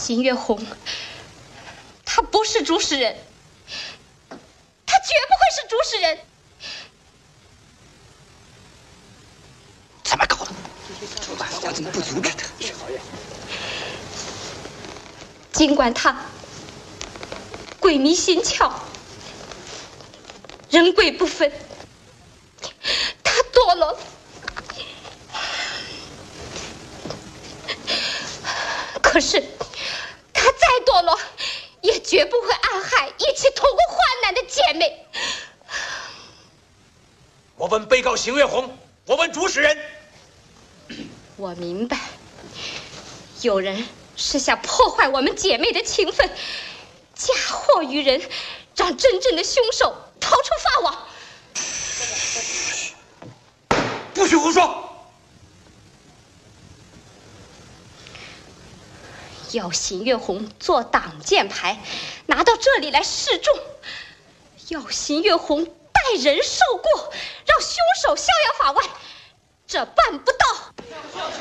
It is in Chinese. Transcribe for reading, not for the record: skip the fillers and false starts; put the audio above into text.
邢月红，他不是主使人，他绝不会是主使人。 怎么搞的？我怎么不阻止他？ 尽管他鬼迷心窍，人鬼不分，他堕落了。可是他再堕落，也绝不会暗害一起同过患难的姐妹。 我问被告邢月红，我问主使人。 我明白，有人是想破坏我们姐妹的情分，嫁祸于人，让真正的凶手逃出法网。 不许胡说！ 要邢月红做挡箭牌，拿到这里来示众；要邢月红代人受过，让凶手逍遥法外，这办不到。